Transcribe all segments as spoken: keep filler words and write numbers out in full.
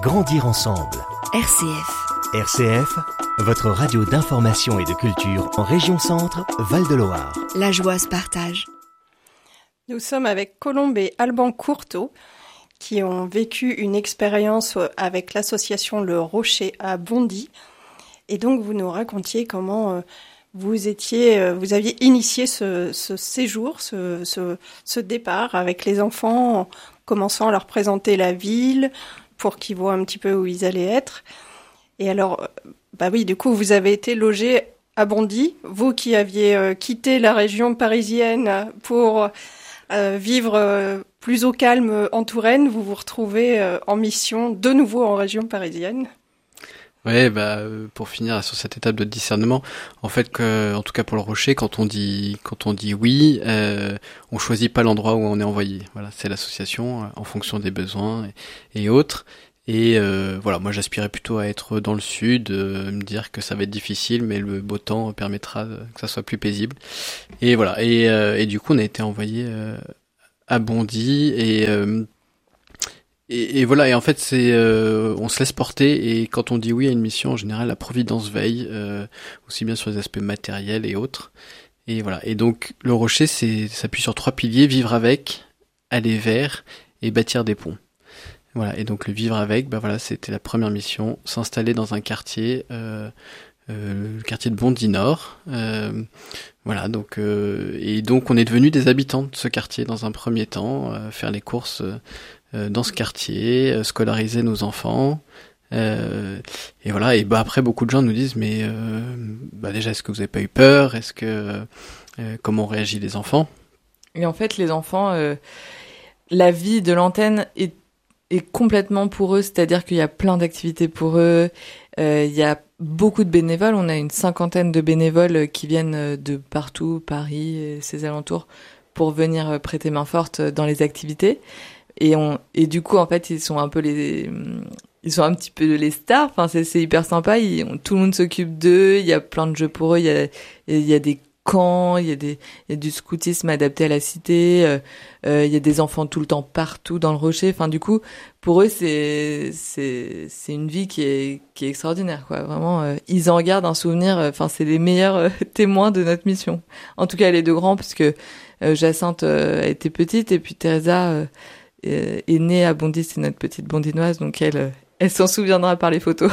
Grandir ensemble. R C F. R C F, votre radio d'information et de culture en région Centre, Val-de-Loire. La joie se partage. Nous sommes avec Colombe et Alban Courteau qui ont vécu une expérience avec l'association Le Rocher à Bondy. Et donc vous nous racontiez comment vous étiez, vous aviez initié ce, ce séjour, ce, ce, ce départ avec les enfants, en commençant à leur présenter la ville pour qu'ils voient un petit peu où ils allaient être. Et alors, bah oui, du coup, vous avez été logés à Bondy, vous qui aviez euh, quitté la région parisienne pour euh, vivre euh, plus au calme en Touraine, vous vous retrouvez euh, en mission de nouveau en région parisienne. Ouais, bah pour finir sur cette étape de discernement, en fait, que, en tout cas pour le Rocher, quand on dit quand on dit oui, euh, on choisit pas l'endroit où on est envoyé. Voilà, c'est l'association euh, en fonction des besoins et, et autres. Et euh, voilà, moi j'aspirais plutôt à être dans le sud, euh, me dire que ça va être difficile, mais le beau temps permettra de, que ça soit plus paisible. Et voilà, et, euh, et du coup on a été envoyé euh, à Bondy et euh, Et, et voilà, et en fait, c'est, euh, on se laisse porter, et quand on dit oui à une mission, en général, la providence veille, euh, aussi bien sur les aspects matériels et autres. Et voilà. Et donc, le Rocher, c'est, s'appuie sur trois piliers: vivre avec, aller vers et bâtir des ponts. Voilà. Et donc, le vivre avec, bah voilà, c'était la première mission, s'installer dans un quartier, euh, euh, le quartier de Bondy Nord. Euh, voilà. Donc, euh, et donc, on est devenus des habitants de ce quartier dans un premier temps, euh, faire les courses. Euh, dans ce quartier, euh, scolariser nos enfants, euh, et voilà. Et bah après, beaucoup de gens nous disent, mais euh, bah déjà, est-ce que vous avez pas eu peur? Est-ce que euh, comment ont réagi les enfants? Et en fait, les enfants, euh, la vie de l'antenne est est complètement pour eux, c'est-à-dire qu'il y a plein d'activités pour eux. Euh, il y a beaucoup de bénévoles. On a une cinquantaine de bénévoles qui viennent de partout, Paris et ses alentours, pour venir prêter main forte dans les activités. Et on et du coup en fait ils sont un peu les ils sont un petit peu les stars. Enfin c'est c'est hyper sympa. Ils, on, tout le monde s'occupe d'eux. Il y a plein de jeux pour eux. Il y a il y a des camps. Il y a des il y a du scoutisme adapté à la cité. Euh, euh, il y a des enfants tout le temps partout dans le Rocher. Enfin du coup pour eux c'est c'est c'est une vie qui est qui est extraordinaire quoi. Vraiment euh, ils en gardent un souvenir. Enfin euh, c'est les meilleurs euh, témoins de notre mission. En tout cas les deux grands parce que euh, Jacinthe euh, était petite et puis Teresa euh, est née à Bondy, c'est notre petite bondinoise, donc elle, elle s'en souviendra par les photos.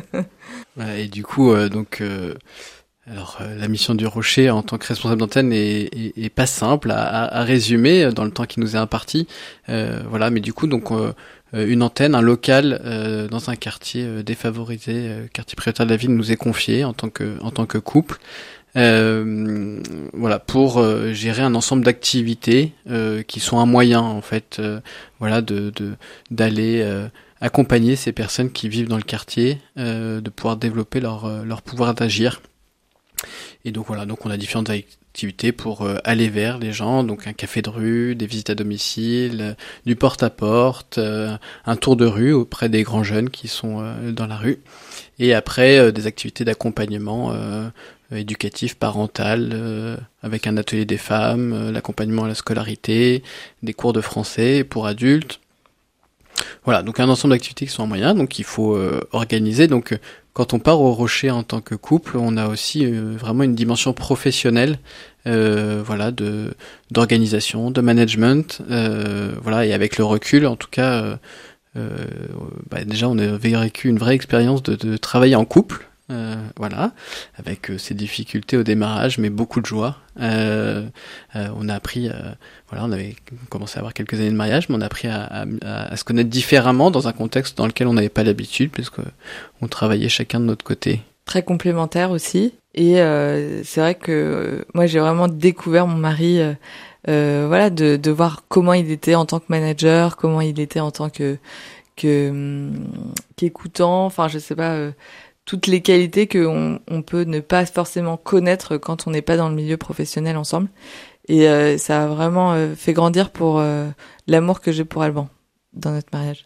Et du coup, euh, donc, euh, alors euh, la mission du Rocher en tant que responsable d'antenne est, est, est pas simple à, à, à résumer dans le temps qui nous est imparti. Euh, voilà, mais du coup, donc euh, une antenne, un local euh, dans un quartier euh, défavorisé, euh, quartier prioritaire de la ville, nous est confié en tant que en tant que couple. Euh, voilà, pour euh, gérer un ensemble d'activités euh, qui sont un moyen en fait, euh, voilà, de, de d'aller euh, accompagner ces personnes qui vivent dans le quartier, euh, de pouvoir développer leur euh, leur pouvoir d'agir. Et donc voilà, donc on a différentes activités pour euh, aller vers les gens, donc un café de rue, des visites à domicile, euh, du porte-à-porte, euh, un tour de rue auprès des grands jeunes qui sont euh, dans la rue, et après euh, des activités d'accompagnement euh, éducatif, parental, euh, avec un atelier des femmes, euh, l'accompagnement à la scolarité, des cours de français pour adultes. Voilà, donc un ensemble d'activités qui sont en moyen, donc il faut euh, organiser. Donc euh, quand on part au Rocher en tant que couple, on a aussi euh, vraiment une dimension professionnelle, euh, voilà, de d'organisation, de management, euh, voilà, et avec le recul, en tout cas, euh, euh, bah, déjà on a vécu une vraie expérience de, de travailler en couple. Euh, voilà, avec euh, ses difficultés au démarrage, mais beaucoup de joie. Euh, euh, on a appris, euh, voilà, on avait commencé à avoir quelques années de mariage, mais on a appris à, à, à se connaître différemment dans un contexte dans lequel on n'avait pas l'habitude, puisque on travaillait chacun de notre côté. Très complémentaire aussi. Et euh, c'est vrai que euh, moi j'ai vraiment découvert mon mari, euh, euh, voilà, de, de voir comment il était en tant que manager, comment il était en tant que que hum, qu'écoutant. Enfin, je sais pas. Euh, toutes les qualités qu'on on peut ne pas forcément connaître quand on n'est pas dans le milieu professionnel ensemble. Et euh, ça a vraiment euh, fait grandir pour euh, l'amour que j'ai pour Alban dans notre mariage.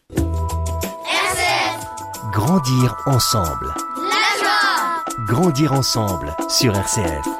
R C F. Grandir ensemble. La joie. Grandir ensemble sur R C F.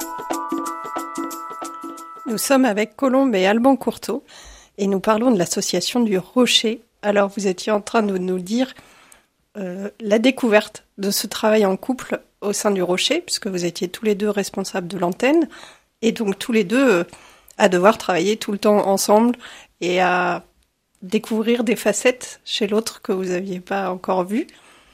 Nous sommes avec Colombe et Alban Courteau et nous parlons de l'association du Rocher. Alors vous étiez en train de nous dire euh, la découverte de ce travail en couple au sein du Rocher, puisque vous étiez tous les deux responsables de l'antenne, et donc tous les deux euh, à devoir travailler tout le temps ensemble et à découvrir des facettes chez l'autre que vous n'aviez pas encore vues.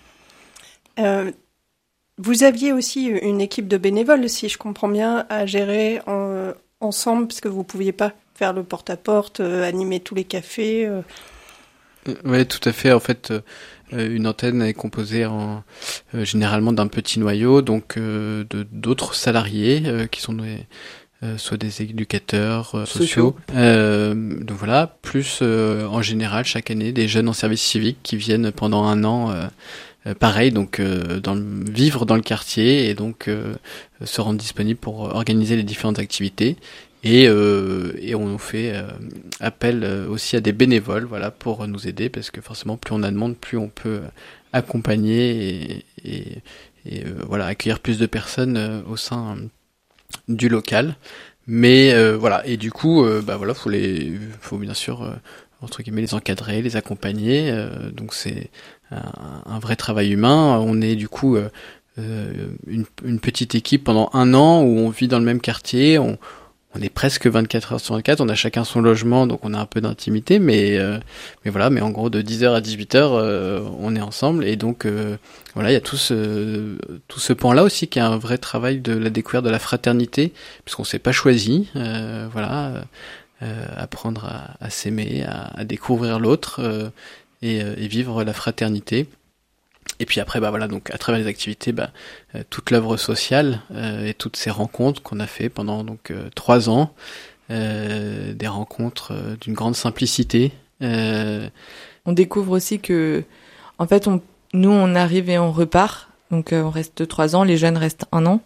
Euh, vous aviez aussi une équipe de bénévoles, si je comprends bien, à gérer en, ensemble, parce que vous ne pouviez pas faire le porte-à-porte, euh, animer tous les cafés. Euh. Oui, tout à fait. En fait, euh, une antenne est composée en, euh, généralement d'un petit noyau, donc euh, de d'autres salariés euh, qui sont des, euh, soit des éducateurs euh, sociaux. sociaux. Euh, donc voilà, plus euh, en général chaque année des jeunes en service civique qui viennent pendant un an. Euh, Euh, pareil, donc euh, dans le, vivre dans le quartier et donc euh, se rendre disponible pour organiser les différentes activités. Et, euh, et on fait euh, appel aussi à des bénévoles, voilà, pour nous aider, parce que forcément, plus on a de monde, plus on peut accompagner et, et, et euh, voilà, accueillir plus de personnes euh, au sein euh, du local. Mais euh, voilà, et du coup, euh, bah voilà, faut les, faut bien sûr euh, entre guillemets les encadrer, les accompagner. Euh, donc c'est un, un vrai travail humain. On est du coup euh, une, une petite équipe pendant un an où on vit dans le même quartier. On, on est presque vingt-quatre heures sur vingt-quatre. On a chacun son logement, donc on a un peu d'intimité, mais euh, mais voilà. Mais en gros, de dix heures à dix-huit heures, euh, on est ensemble. Et donc euh, voilà, il y a tout ce tout ce pan-là aussi qui est un vrai travail de la découverte de la fraternité, puisqu'on s'est pas choisi. Euh, voilà. Euh, apprendre à, à s'aimer, à, à découvrir l'autre euh, et, euh, et vivre la fraternité. Et puis après, bah voilà, donc à travers les activités, bah, euh, toute l'œuvre sociale euh, et toutes ces rencontres qu'on a fait pendant donc euh, trois ans, euh, des rencontres euh, d'une grande simplicité. Euh... On découvre aussi que, en fait, on, nous on arrive et on repart, donc euh, on reste trois ans, les jeunes restent un an.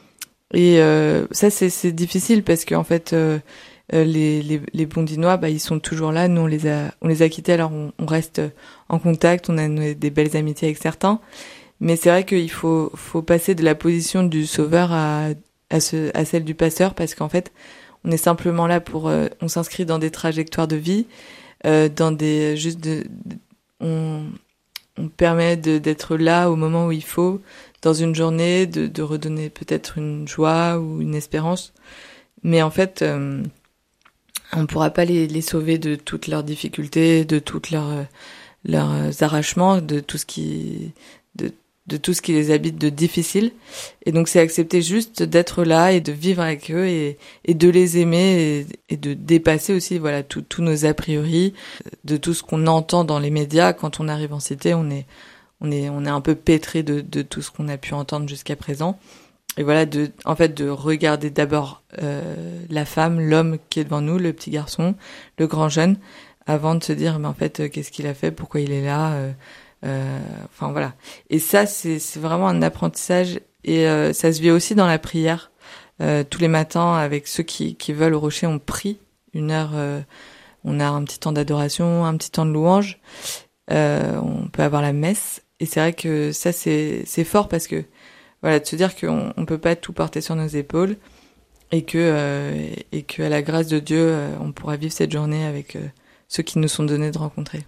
Et euh, ça c'est, c'est difficile parce que en fait. Euh, Euh, les, les, les Bondinois, bah, ils sont toujours là. Nous, on les a, on les a quittés. Alors, on, on reste en contact. On a des belles amitiés avec certains. Mais c'est vrai qu'il faut, faut passer de la position du sauveur à, à, ce, à celle du passeur, parce qu'en fait, on est simplement là pour, euh, on s'inscrit dans des trajectoires de vie, euh, dans des, juste de, de on, on permet de, d'être là au moment où il faut, dans une journée, de, de redonner peut-être une joie ou une espérance. Mais en fait, euh, on ne pourra pas les, les sauver de toutes leurs difficultés, de toutes leurs, leurs arrachements, de tout ce qui, de, de tout ce qui les habite de difficile. Et donc, c'est accepter juste d'être là et de vivre avec eux et, et de les aimer et, et de dépasser aussi, voilà, tous nos a priori, de tout ce qu'on entend dans les médias. Quand on arrive en cité, on est, on est, on est un peu pétré de, de tout ce qu'on a pu entendre jusqu'à présent. Et voilà, de, en fait, de regarder d'abord euh, la femme, l'homme qui est devant nous, le petit garçon, le grand jeune, avant de se dire, mais en fait, euh, qu'est-ce qu'il a fait, pourquoi il est là, euh, euh, enfin voilà. Et ça, c'est, c'est vraiment un apprentissage, et euh, ça se vit aussi dans la prière. Euh, tous les matins, avec ceux qui, qui veulent au Rocher, on prie une heure. Euh, on a un petit temps d'adoration, un petit temps de louange. Euh, on peut avoir la messe, et c'est vrai que ça, c'est, c'est fort parce que voilà, de se dire qu'on on peut pas tout porter sur nos épaules et que euh, et que à la grâce de Dieu, euh, on pourra vivre cette journée avec euh, ceux qui nous sont donnés de rencontrer.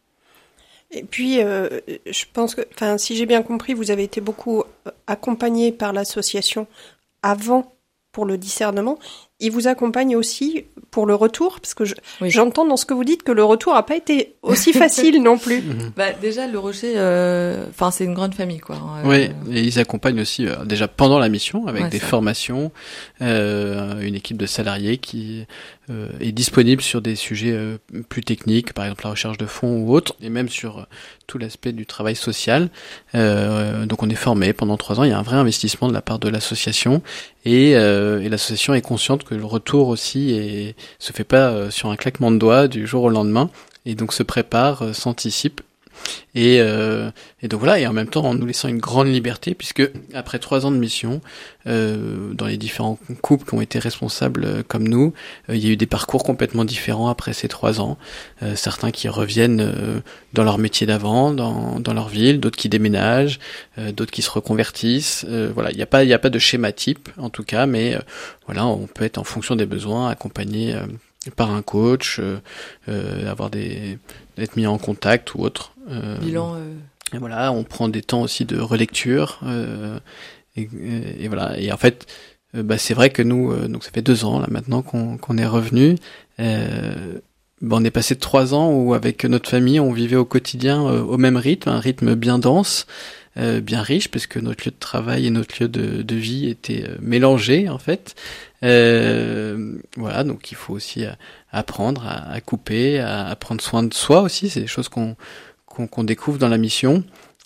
Et puis, euh, je pense que, enfin, si j'ai bien compris, vous avez été beaucoup accompagné par l'association avant pour le discernement. Il vous accompagne aussi pour le retour, parce que je, oui. j'entends dans ce que vous dites que le retour n'a pas été aussi facile non plus. Bah déjà le Rocher, enfin euh, c'est une grande famille quoi. Euh, oui, et ils accompagnent aussi euh, déjà pendant la mission avec ouais, des formations, euh, une équipe de salariés qui euh, est disponible sur des sujets euh, plus techniques, par exemple la recherche de fonds ou autre, et même sur euh, tout l'aspect du travail social. Euh, donc on est formé pendant trois ans. Il y a un vrai investissement de la part de l'association et, euh, et l'association est consciente que le retour aussi est, se fait pas euh, sur un claquement de doigts du jour au lendemain, et donc se prépare, euh, s'anticipe. Et, euh, et donc voilà, et en même temps en nous laissant une grande liberté, puisque après trois ans de mission, euh, dans les différents couples qui ont été responsables euh, comme nous, euh, il y a eu des parcours complètement différents après ces trois ans. Euh, certains qui reviennent euh, dans leur métier d'avant, dans, dans leur ville, d'autres qui déménagent, euh, d'autres qui se reconvertissent. Euh, voilà, il n'y a pas, il y a pas de schéma type en tout cas, mais euh, voilà, on peut être en fonction des besoins accompagné euh, par un coach, euh, euh, avoir des, être mis en contact ou autre. Euh, bilan. Euh... Et voilà, on prend des temps aussi de relecture. Euh, et, et, et voilà. Et en fait, euh, bah, c'est vrai que nous, euh, donc ça fait deux ans là maintenant qu'on, qu'on est revenu. Euh, bah, on est passé de trois ans où avec notre famille, on vivait au quotidien euh, au même rythme, un rythme bien dense, euh, bien riche, parce que notre lieu de travail et notre lieu de, de vie étaient euh, mélangés en fait. Euh, voilà, donc il faut aussi euh, apprendre à, à couper, à, à prendre soin de soi aussi. C'est des choses qu'on qu'on, qu'on découvre dans la mission.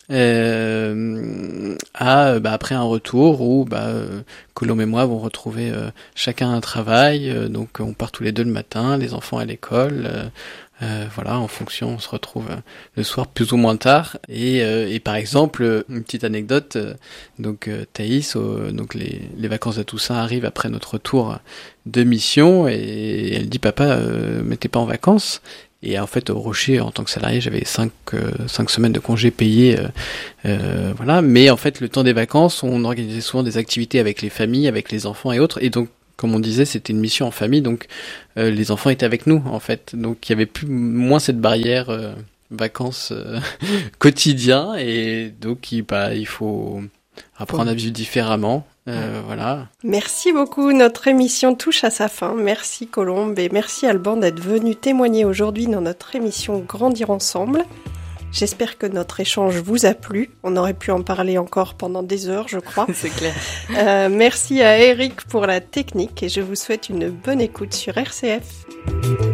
Euh, à, bah, après un retour où bah, euh, Colombe et moi vont retrouver euh, chacun un travail, euh, donc on part tous les deux le matin, les enfants à l'école, euh, euh, voilà, en fonction, on se retrouve euh, le soir plus ou moins tard. Et, euh, et par exemple, une petite anecdote, euh, donc euh, Thaïs, euh, donc les, les vacances de Toussaint arrivent après notre retour de mission et elle dit papa, euh, mais t'es pas en vacances? Et en fait, au Rocher, en tant que salarié, j'avais cinq, euh, cinq semaines de congés payés, euh, euh, voilà. Mais en fait, le temps des vacances, on organisait souvent des activités avec les familles, avec les enfants et autres. Et donc, comme on disait, c'était une mission en famille, donc euh, les enfants étaient avec nous, en fait. Donc, il y avait plus moins cette barrière euh, vacances euh, quotidien. Et donc, il, bah, il faut apprendre à vivre différemment. Euh, voilà. Merci beaucoup. Notre émission touche à sa fin. Merci Colombe et merci Alban d'être venu témoigner aujourd'hui dans notre émission Grandir ensemble. J'espère que notre échange vous a plu. On aurait pu en parler encore pendant des heures, je crois. C'est clair. Euh, merci à Eric pour la technique et je vous souhaite une bonne écoute sur R C F.